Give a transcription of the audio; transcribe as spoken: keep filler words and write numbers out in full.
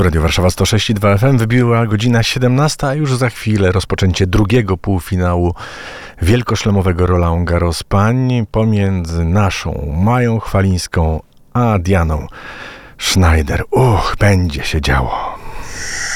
Tu Radio Warszawa sto sześć i dwa F M, wybiła godzina siedemnasta, a już za chwilę rozpoczęcie drugiego półfinału wielkoszlemowego Roland Garros pań pomiędzy naszą Mają Chwalińską a Dianą Schneider. Uch, będzie się działo.